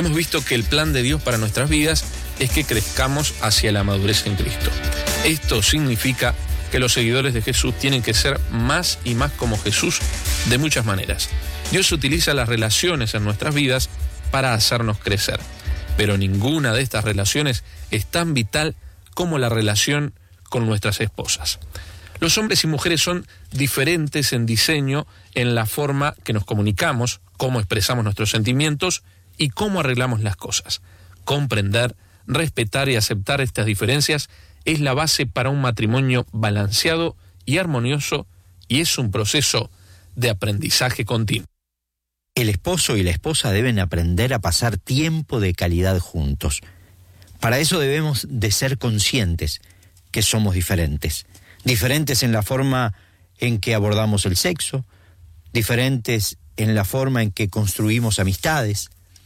Hemos visto que el plan de Dios para nuestras vidas es que crezcamos hacia la madurez en Cristo. Esto significa que los seguidores de Jesús tienen que ser más y más como Jesús de muchas maneras. Dios utiliza las relaciones en nuestras vidas para hacernos crecer, pero ninguna de estas relaciones es tan vital como la relación con nuestras esposas. Los hombres y mujeres son diferentes en diseño, en la forma que nos comunicamos, cómo expresamos nuestros sentimientos y cómo arreglamos las cosas. Comprender, respetar y aceptar estas diferencias es la base para un matrimonio balanceado y armonioso, y es un proceso de aprendizaje continuo. El esposo y la esposa deben aprender a pasar tiempo de calidad juntos. Para eso debemos de ser conscientes que somos diferentes. Diferentes en la forma en que abordamos el sexo, diferentes en la forma en que construimos amistades.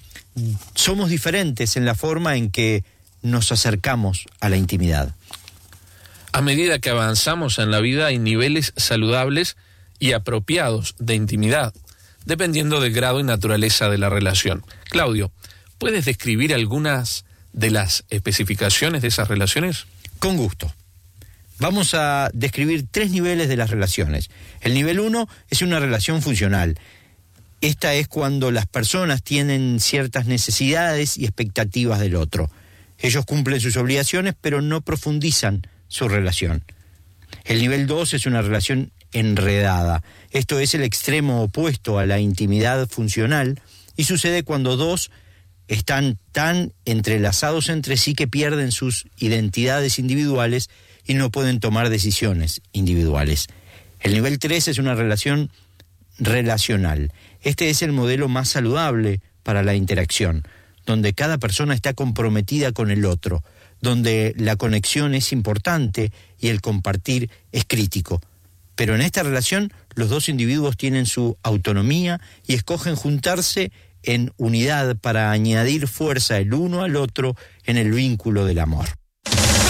Somos diferentes en la forma en que nos acercamos a la intimidad. A medida que avanzamos en la vida hay niveles saludables y apropiados de intimidad, dependiendo del grado y naturaleza de la relación. Claudio, ¿puedes describir algunas de las especificaciones de esas relaciones? Con gusto. Vamos a describir 3 niveles de las relaciones. El nivel 1 es una relación funcional. Esta es cuando las personas tienen ciertas necesidades y expectativas del otro. Ellos cumplen sus obligaciones, pero no profundizan su relación. El nivel 2 es una relación enredada. Esto es el extremo opuesto a la intimidad funcional y sucede cuando dos están tan entrelazados entre sí que pierden sus identidades individuales y no pueden tomar decisiones individuales. El nivel 3 es una relación relacional. Este es el modelo más saludable para la interacción, donde cada persona está comprometida con el otro, donde la conexión es importante y el compartir es crítico. Pero en esta relación los dos individuos tienen su autonomía y escogen juntarse en unidad para añadir fuerza el uno al otro en el vínculo del amor.